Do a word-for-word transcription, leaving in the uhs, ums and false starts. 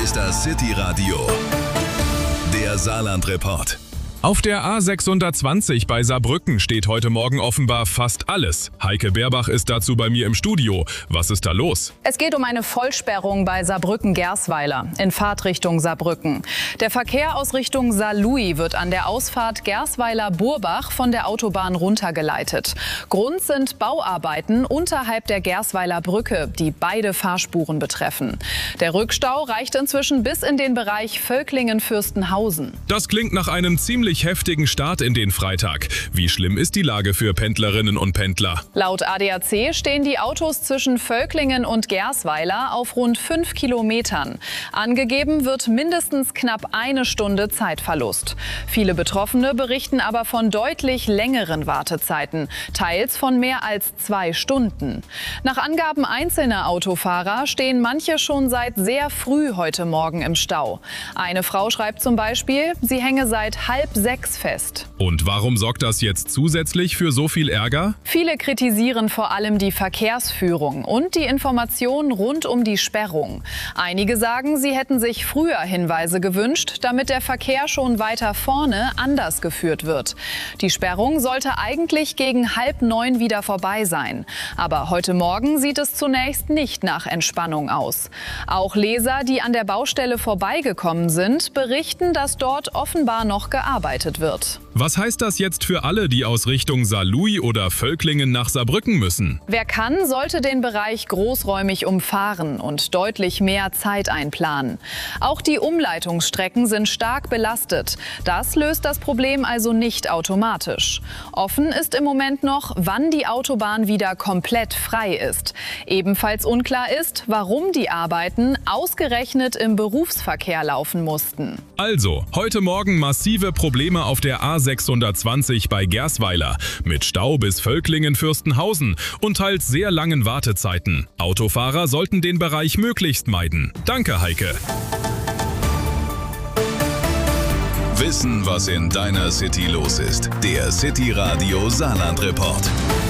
ist das City Radio, der Saarland-Report. Auf der A sechshundertzwanzig bei Saarbrücken steht heute Morgen offenbar fast alles. Heike Berbach ist dazu bei mir im Studio. Was ist da los? Es geht um eine Vollsperrung bei Saarbrücken-Gersweiler in Fahrtrichtung Saarbrücken. Der Verkehr aus Richtung Saarlouis wird an der Ausfahrt Gersweiler-Burbach von der Autobahn runtergeleitet. Grund sind Bauarbeiten unterhalb der Gersweiler Brücke, die beide Fahrspuren betreffen. Der Rückstau reicht inzwischen bis in den Bereich Völklingen-Fürstenhausen. Das klingt nach einem ziemlich heftigen Start in den Freitag. Wie schlimm ist die Lage für Pendlerinnen und Pendler? Laut A D A C stehen die Autos zwischen Völklingen und Gersweiler auf rund fünf Kilometern. Angegeben wird mindestens knapp eine Stunde Zeitverlust. Viele Betroffene berichten aber von deutlich längeren Wartezeiten, teils von mehr als zwei Stunden. Nach Angaben einzelner Autofahrer stehen manche schon seit sehr früh heute Morgen im Stau. Eine Frau schreibt zum Beispiel, sie hänge seit halb sechs fest. Und warum sorgt das jetzt zusätzlich für so viel Ärger? Viele kritisieren vor allem die Verkehrsführung und die Informationen rund um die Sperrung. Einige sagen, sie hätten sich früher Hinweise gewünscht, damit der Verkehr schon weiter vorne anders geführt wird. Die Sperrung sollte eigentlich gegen halb neun wieder vorbei sein. Aber heute Morgen sieht es zunächst nicht nach Entspannung aus. Auch Leser, die an der Baustelle vorbeigekommen sind, berichten, dass dort offenbar noch gearbeitet wird. Was heißt das jetzt für alle, die aus Richtung Saarlouis oder Völklingen nach Saarbrücken müssen? Wer kann, sollte den Bereich großräumig umfahren und deutlich mehr Zeit einplanen. Auch die Umleitungsstrecken sind stark belastet. Das löst das Problem also nicht automatisch. Offen ist im Moment noch, wann die Autobahn wieder komplett frei ist. Ebenfalls unklar ist, warum die Arbeiten ausgerechnet im Berufsverkehr laufen mussten. Also, heute Morgen massive Probleme auf der A sechshundertzwanzig bei Gersweiler mit Stau bis Völklingen-Fürstenhausen und teils sehr langen Wartezeiten. Autofahrer sollten den Bereich möglichst meiden. Danke, Heike. Wissen, was in deiner City los ist. Der City Radio Saarland-Report.